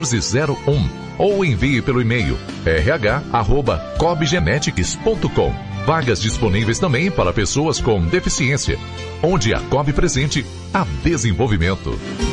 1401 ou envie pelo e-mail rh@cobgenetics.com. Vagas disponíveis também para pessoas com deficiência. Onde a Cobb presente, há desenvolvimento.